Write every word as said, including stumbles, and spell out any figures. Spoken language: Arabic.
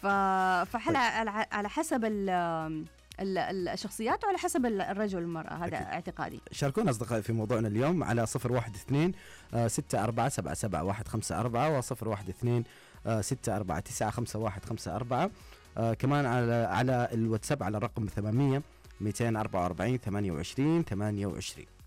فحلا على على حسب ال الشخصيات وعلى حسب الرجل والمرأة، هذا أكيد. اعتقادي. شاركونا أصدقائي في موضوعنا اليوم على صفر واحد اثنين ستة أربعة سبعة سبعة واحد خمسة أربعة وصفر واحد اثنين ستة أربعة تسعة خمسة واحد خمسة أربعة. آه كمان على على الواتساب على الرقم ثمانمية مئتين وأربعة وأربعين ثمانية وعشرين ثمانية وعشرين.